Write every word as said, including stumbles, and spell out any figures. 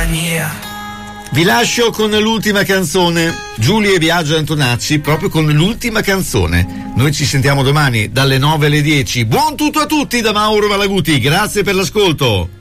compagnia. Vi lascio con l'ultima canzone, Giulia e Biagio Antonacci, proprio con l'ultima canzone. Noi ci sentiamo domani dalle nove alle dieci. Buon tutto a tutti da Mauro Malaguti, grazie per l'ascolto.